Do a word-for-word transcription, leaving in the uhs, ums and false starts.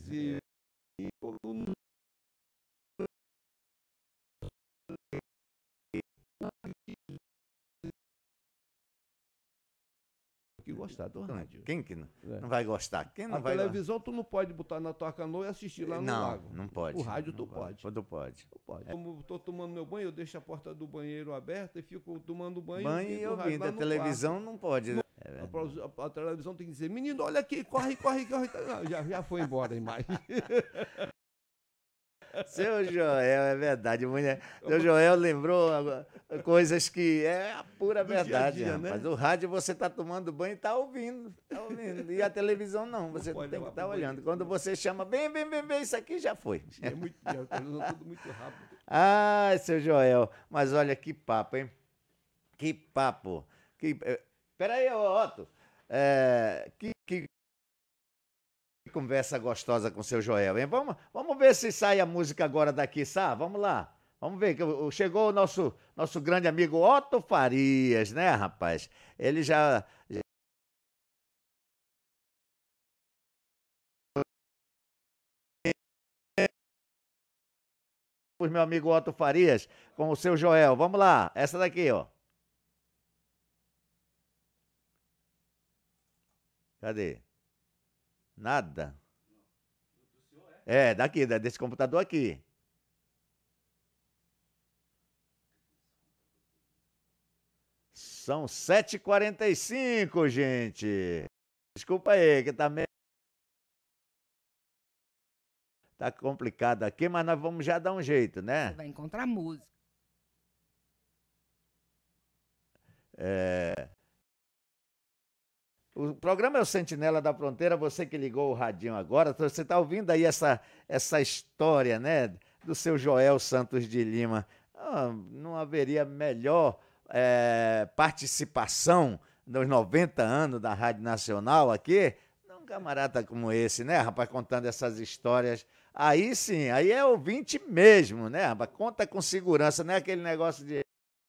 E, e pô, não que gostar do rádio. Quem que não, É. não vai gostar? Quem não A vai televisão tu não pode botar na tua canoa e assistir lá no Não, lago. não pode. O rádio não tu pode. pode. Tu pode. Tu pode. Como tô tomando meu banho, eu deixo a porta do banheiro aberta e fico tomando banho, Banho e ouvindo o rádio ouvindo. lá A no televisão quarto. não pode. né? É A, verdade. a- a televisão tem que dizer, menino, olha aqui, corre, corre, corre. Não, já, já foi embora a imagem. Seu Joel, é verdade. Mulher. Seu Joel lembrou agora coisas que é a pura Do dia a verdade, dia, né? rapaz. O rádio você tá tomando banho e tá ouvindo, tá ouvindo. E a televisão não, você pode tem que levar estar pro olhando. banheiro, Quando não. você chama, bem, bem, bem, bem, isso aqui já foi. É muito, é, a televisão é tudo muito rápido. Ai, seu Joel, mas olha que papo, hein? Que papo. Que... eh, Peraí, ô, Otto. É, que, que conversa gostosa com o seu Joel, hein? Vamos, vamos ver se sai a música agora daqui, Sá? Vamos lá. Vamos ver, que o- o- chegou o nosso, nosso grande amigo Otto Farias, né, rapaz? Ele já... já- o meu amigo Otto Farias com o seu Joel. Vamos lá, essa daqui, ó. Cadê? Nada. É, daqui, da- desse computador aqui. São sete e quarenta e cinco, gente. Desculpa aí, que tá meio... Tá complicado aqui, mas nós vamos já dar um jeito, Você né? vai encontrar música. O programa é o Sentinela da Fronteira, você que ligou o radinho agora, você está ouvindo aí essa, essa história, né, do seu Joel Santos de Lima. Ah, não haveria melhor eh, participação nos noventa anos da Rádio Nacional aqui, um camarada como esse, né, rapaz, contando essas histórias. Aí sim, aí é ouvinte mesmo, né, rapaz? Conta com segurança, não é aquele negócio de